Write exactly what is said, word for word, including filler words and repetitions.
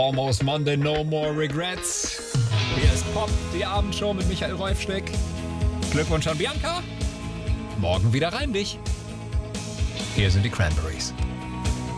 Almost Monday, no more regrets. Hier ist Pop, die Abendshow mit Michael Rolfschnick. Glückwunsch an Bianca. Morgen wieder rein dich. Hier sind die Cranberries.